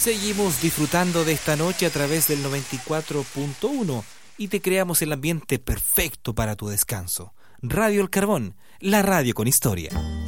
Seguimos disfrutando de esta noche a través del 94.1 y te creamos el ambiente perfecto para tu descanso. Radio El Carbón, la radio con historia.